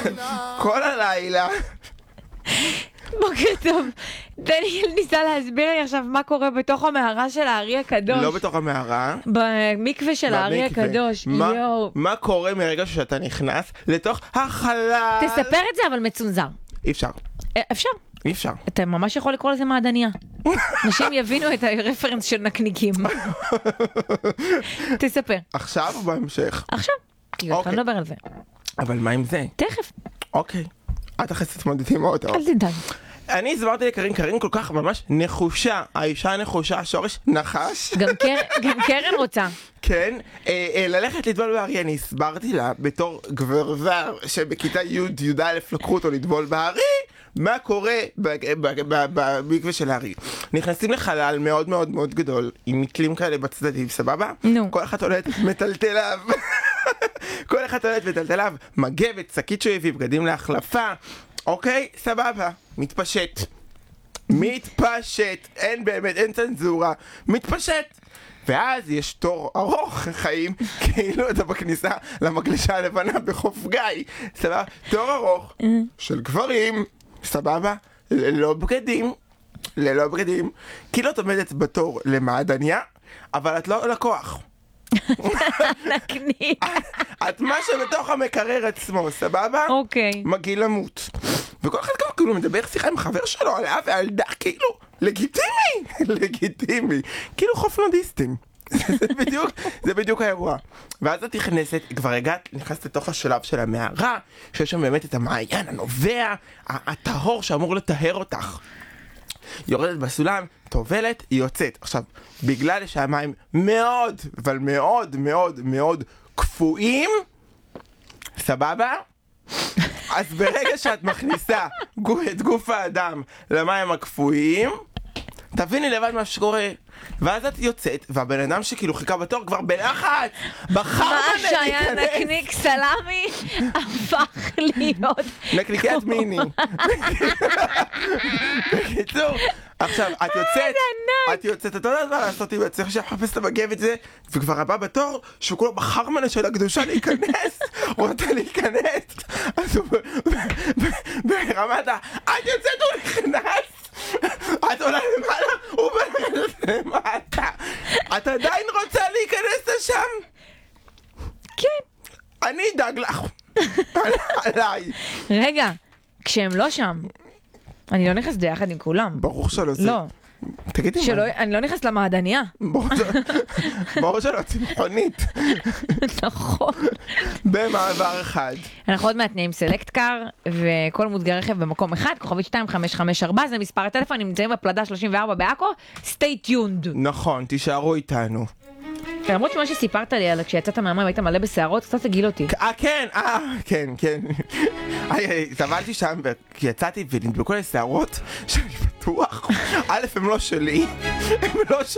כל הלילה. בוקר טוב. דניאל ניסה להסביר לי עכשיו מה קורה בתוך המערה של הארי הקדוש. לא בתוך המערה. במקווה של הארי הקדוש. מה קורה מרגע שאתה נכנס לתוך החלל? תספר את זה אבל מצונזר. אי אפשר. אפשר. אי אפשר. אתה ממש יכול לקרוא לזה מעדניה. אנשים יבינו את הרפרנס של נקניקים. תספר. עכשיו או בהמשך? עכשיו. כי אתה נדבר על זה. אבל מה עם זה? תכף. אוקיי. את אחרי תתמודדי מאוד טוב. אל תדאג. אני הסברתי לקרין כל כך ממש נחושה, האישה נחושה, שורש נחש. גם קרן רוצה. כן, ללכת לטבול בהרי, אני הסברתי לה בתור גבר זר שבכיתה י"א לקחו אותו לטבול בהרי, מה קורה במקווה של הארי. נכנסים לחלל מאוד מאוד מאוד גדול, עם מקלים כאלה בצדדים, סבבה? נו. כל אחד הולדת מטלטליו. כל אחד הולדת מטלטליו, מגבת, שקית שהוא הביא, בגדים להחלפה. אוקיי, סבבה, מתפשט, אין באמת, אין צנזורה, מתפשט. ואז יש תור ארוך חיים, כאילו אתה בכניסה למגלשה הלבנה בחוף גיא, סבבה, תור ארוך של גברים, סבבה, ללא בגדים, כאילו את עומדת בתור למעדניה, אבל את לא לקוח. נקניק. את מה שבתוך המקרר עצמו, סבבה? אוקיי. מגיע למות. וכל אחד גם כאילו מדבר שיחה עם חבר שלו עליה ועלדה, כאילו, לגיטימי. כאילו חוף נודיסטים. זה בדיוק האירוע. ואז את נכנסת לתוך השלב של המערה, שיש שם באמת את המעיין הנובע, הטהור שאמור לטהר אותך. יורדת בסולם, טובלת, היא יוצאת. עכשיו, בגלל שהמים מאוד, אבל מאוד מאוד מאוד קפואים, סבבה? אז ברגע שאת מכניסה את גוף האדם למים הקפואים, תביני לבד מה שקורה. ואז את יוצאת, והבן אדם שכאילו חיכה בתור כבר בלחץ, בחר מה שהיה נקניק סלמי הפך להיות נקניקיית מיני. בקיצור, עכשיו את יוצאת אותו דבר לעשות עם צריך שחפש את המגבת זה, וכבר הבא בתור שהוא כולו בחרמנה של הקדושה להיכנס, הוא רוצה להיכנס, אז הוא ברמת את יוצאת הוא נכנס, את עולה למעלה, הוא בלחץ למטה. את עדיין רוצה להיכנס לשם? כן. אני אדאג לך. עליי. רגע, כשהם לא שם, אני לא נכנסת ביחד עם כולם. ברור שלא זה. לא. תגידי מה. אני לא נכנסת למעדניה. ברור שלא, צמחונית. נכון. במעבר אחד. אנחנו עוד מעט נעים סלקט קאר, וכל מותגי רכב במקום אחד, כוכבית 2554, זה מספר הטלפון, נמצאים בפלדה 34 בעכו, stay tuned. נכון, תישארו איתנו. למרות שמה שסיפרת לי על כשיצאת מהמים היית מלא בשערות, קצת תגיל אותי. כן. סבלתי שם, כי יצאתי ונדבקו לי שערות, שאני בטוח, א' הם לא שלי, הם לא שלי.